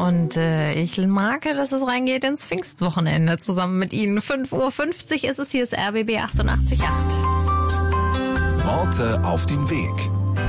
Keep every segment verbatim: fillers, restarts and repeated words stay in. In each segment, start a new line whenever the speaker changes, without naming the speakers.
Und äh, ich mag, dass es reingeht ins Pfingstwochenende zusammen mit Ihnen. fünf Uhr fünfzig ist es, hier ist R B B achtundachtzig Komma acht.
Worte auf den Weg.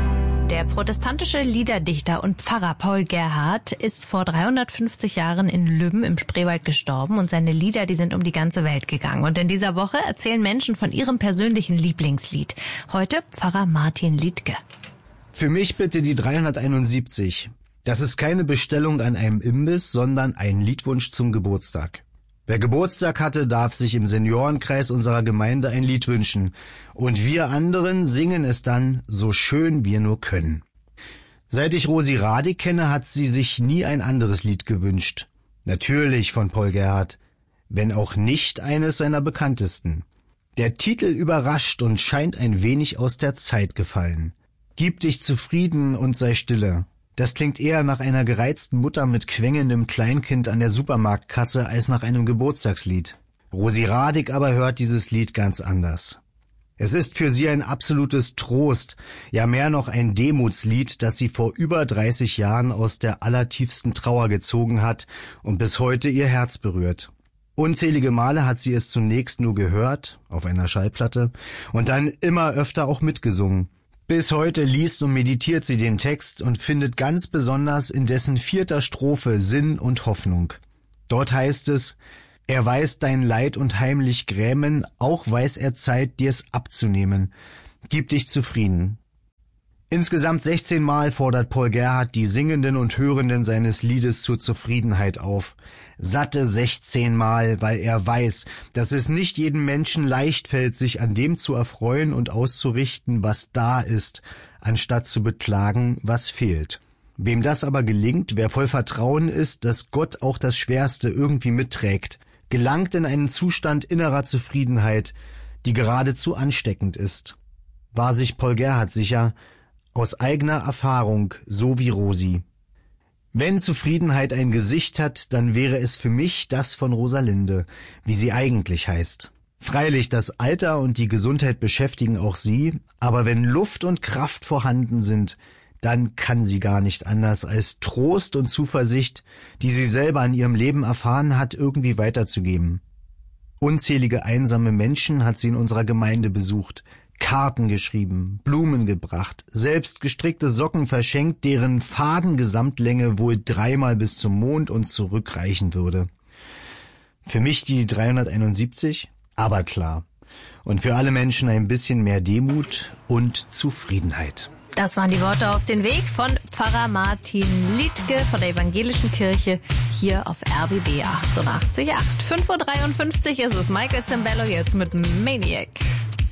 Der protestantische Liederdichter und Pfarrer Paul Gerhardt ist vor dreihundertfünfzig Jahren in Lübben im Spreewald gestorben und seine Lieder, die sind um die ganze Welt gegangen. Und in dieser Woche erzählen Menschen von ihrem persönlichen Lieblingslied. Heute Pfarrer Martin Liedtke.
Für mich bitte die dreihunderteinundsiebzig. Das ist keine Bestellung an einem Imbiss, sondern ein Liedwunsch zum Geburtstag. Wer Geburtstag hatte, darf sich im Seniorenkreis unserer Gemeinde ein Lied wünschen. Und wir anderen singen es dann so schön wir nur können. Seit ich Rosi Radig kenne, hat sie sich nie ein anderes Lied gewünscht. Natürlich von Paul Gerhardt, wenn auch nicht eines seiner bekanntesten. Der Titel überrascht und scheint ein wenig aus der Zeit gefallen. Gib dich zufrieden und sei stille. Das klingt eher nach einer gereizten Mutter mit quengelndem Kleinkind an der Supermarktkasse als nach einem Geburtstagslied. Rosi Radig aber hört dieses Lied ganz anders. Es ist für sie ein absolutes Trost, ja mehr noch ein Demutslied, das sie vor über dreißig Jahren aus der allertiefsten Trauer gezogen hat und bis heute ihr Herz berührt. Unzählige Male hat sie es zunächst nur gehört, auf einer Schallplatte, und dann immer öfter auch mitgesungen. Bis heute liest und meditiert sie den Text und findet ganz besonders in dessen vierter Strophe Sinn und Hoffnung. Dort heißt es: Er weiß dein Leid und heimlich Grämen, auch weiß er Zeit, dir's abzunehmen. Gib dich zufrieden. Insgesamt sechzehn Mal fordert Paul Gerhardt die Singenden und Hörenden seines Liedes zur Zufriedenheit auf. Satte sechzehn Mal, weil er weiß, dass es nicht jedem Menschen leicht fällt, sich an dem zu erfreuen und auszurichten, was da ist, anstatt zu beklagen, was fehlt. Wem das aber gelingt, wer voll Vertrauen ist, dass Gott auch das Schwerste irgendwie mitträgt, gelangt in einen Zustand innerer Zufriedenheit, die geradezu ansteckend ist. War sich Paul Gerhardt sicher, aus eigener Erfahrung, so wie Rosi. Wenn Zufriedenheit ein Gesicht hat, dann wäre es für mich das von Rosalinde, wie sie eigentlich heißt. Freilich, das Alter und die Gesundheit beschäftigen auch sie, aber wenn Luft und Kraft vorhanden sind, dann kann sie gar nicht anders, als Trost und Zuversicht, die sie selber in ihrem Leben erfahren hat, irgendwie weiterzugeben. Unzählige einsame Menschen hat sie in unserer Gemeinde besucht, Karten geschrieben, Blumen gebracht, selbst gestrickte Socken verschenkt, deren Fadengesamtlänge wohl dreimal bis zum Mond und zurückreichen würde. Für mich die dreihunderteinundsiebzig, aber klar. Und für alle Menschen ein bisschen mehr Demut und Zufriedenheit.
Das waren die Worte auf den Weg von Pfarrer Martin Liedtke von der Evangelischen Kirche hier auf R B B achtundachtzig Komma acht. fünf Uhr dreiundfünfzig ist es. Michael Sembello jetzt mit Maniac.